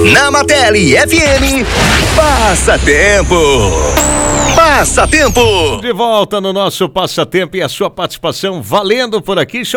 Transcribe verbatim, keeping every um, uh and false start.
Na Martelli F M, Passatempo. Passatempo. De volta no nosso Passatempo e a sua participação valendo por aqui.